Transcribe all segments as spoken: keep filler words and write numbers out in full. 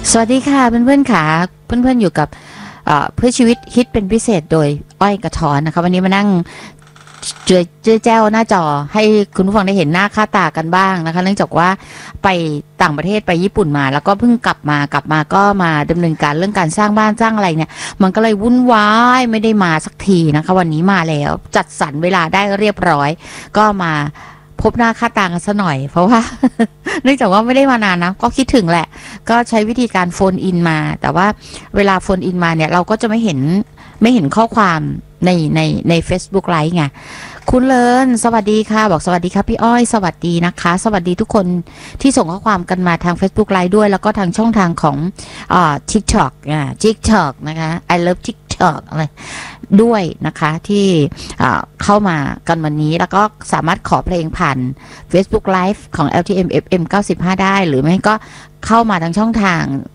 สวัสดีค่ะเพื่อนๆค่ะเพื่อนๆอยู่กับเพื่อชีวิตฮิตเป็นพิเศษโดยอ้อยกระถอนนะคะวันนี้มานั่งเจอเจอแจ้วหน้าจอให้คุณผู้ฟังได้เห็นหน้าค่าตากันบ้างนะคะเนื่องจากว่าไปต่างประเทศไปญี่ปุ่นมาแล้วก็เพิ่งกลับมากลับมาก็มาดำเนินการเรื่องการสร้างบ้านสร้างอะไรเนี่ยมันก็เลยวุ่นวายไม่ได้มาสักทีนะคะวันนี้มาแล้วจัดสรรเวลาได้เรียบร้อยก็มาพบหน้าค่าตากันซะหน่อยเพราะว่า เนื่องจากว่าไม่ได้มานานนะก็คิดถึงแหละก็ใช้วิธีการโฟนอินมาแต่ว่าเวลาโฟนอินมาเนี่ยเราก็จะไม่เห็นไม่เห็นข้อความในในใน Facebook ไลฟ์ไงคุณเลินสวัสดีค่ะบอกสวัสดีครับพี่อ้อยสวัสดีนะคะสวัสดีทุกคนที่ส่งข้อความกันมาทาง Facebook ไลฟ์ด้วยแล้วก็ทางช่องทางของอ่า TikTok อ่า TikTok นะคะ I love TikTok อะไรด้วยนะคะที่เข้ามากันวันนี้แล้วก็สามารถขอเพลงผ่าน Facebook Live ของ แอล ที เอ็ม เอฟ เอ็ม เก้าสิบห้าได้หรือไม่ก็เข้ามาทางช่องทาง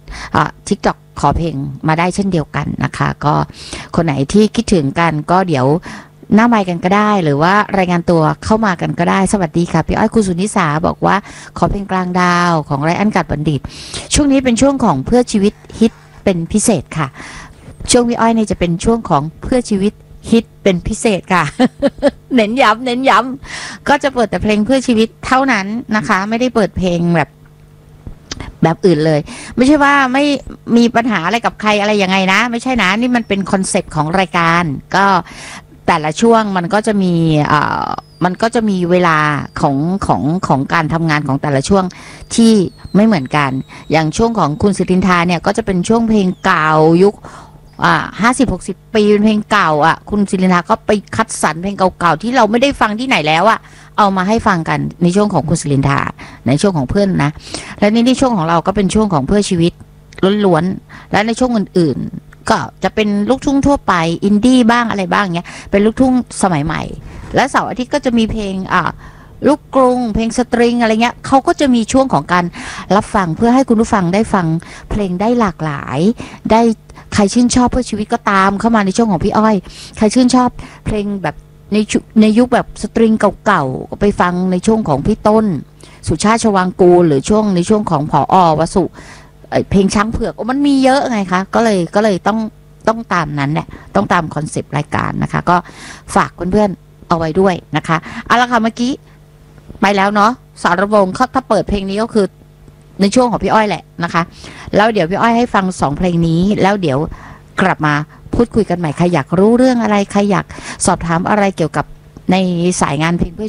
TikTok ขอเพลงมาได้เช่นเดียวกันนะคะก็คนไหนที่คิดถึงกันก็เดี๋ยวหน้าไมค์กันก็ได้หรือว่ารายงานตัวเข้ามากันก็ได้สวัสดีค่ะพี่อ้อยคุณสุนิสาบอกว่าขอเพลงกลางดาวของไรอันกัดบัณฑิตช่วงนี้เป็นช่วงของเพื่อชีวิตฮิตเป็นพิเศษค่ะช่วงพี่อ้อยเนี่ยจะเป็นช่วงของเพื่อชีวิตฮิตเป็นพิเศษค่ะ เน้นย้ำเน้นย้ำก็จะเปิดแต่เพลงเพื่อชีวิตเท่านั้นนะคะไม่ได้เปิดเพลงแบบแบบอื่นเลยไม่ใช่ว่าไม่มีปัญหาอะไรกับใครอะไรยังไงนะไม่ใช่นะนี่มันเป็นคอนเซ็ปต์ของรายการก็แต่ละช่วงมันก็จะมีอ่ามันก็จะมีเวลาของของของการทำงานของแต่ละช่วงที่ไม่เหมือนกันอย่างช่วงของคุณสิรินทาเนี่ยก็จะเป็นช่วงเพลงเก่ายุคอ่าห้าสิบหกสิบปีเป็นเพลงเก่าอ่ะคุณศิรินาก็ไปคัดสรรเพลงเก่าๆที่เราไม่ได้ฟังที่ไหนแล้วอ่ะเอามาให้ฟังกันในช่วงของคุณศิรินทาในช่วงของเพื่อนนะและในที่ช่วงของเราก็เป็นช่วงของเพื่อชีวิตล้วนๆและในช่วงอื่นๆก็จะเป็นลูกทุ่งทั่วไปอินดี้บ้างอะไรบ้างเงี้ยเป็นลูกทุ่งสมัยใหม่และเสาร์อาทิตย์ก็จะมีเพลงอ่าลูกกรุงเพลงสตริงอะไรเงี้ยเขาก็จะมีช่วงของการรับฟังเพื่อให้คุณผู้ฟังได้ฟังเพลงได้หลากหลายได้ใครชื่นชอบเพื่อชีวิตก็ตามเข้ามาในช่วงของพี่อ้อยใครชื่นชอบเพลงแบบในในยุคแบบสตริงเก่าๆก็ไปฟังในช่วงของพี่ต้นสุชาติชวางกูลหรือช่วงในช่วงของผอ.วสุเพลงช้างเผือกมันมีเยอะไงคะก็เลยก็เลยต้องต้องตามนั้นแหละต้องตามคอนเซปต์รายการนะคะก็ฝากเพื่อนๆเอาไว้ด้วยนะคะเอาละค่ะเมื่อกี้ไปแล้วเนาะสารวงเขาถ้าเปิดเพลงนี้ก็คือในช่วงของพี่อ้อยแหละนะคะแล้วเดี๋ยวพี่อ้อยให้ฟังสองเพลงนี้แล้วเดี๋ยวกลับมาพูดคุยกันใหม่ใครอยากรู้เรื่องอะไรใครอยากสอบถามอะไรเกี่ยวกับในสายงานเพลงเพื่อ